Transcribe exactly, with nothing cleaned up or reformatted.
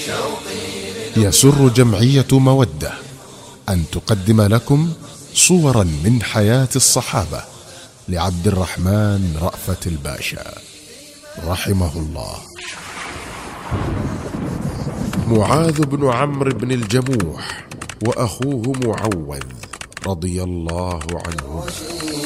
يسر جمعية مودة أن تقدم لكم صورا من حياة الصحابة لعبد الرحمن رأفت الباشا رحمه الله. معاذ بن عمرو بن الجموح وأخوه معوذ رضي الله عنهما.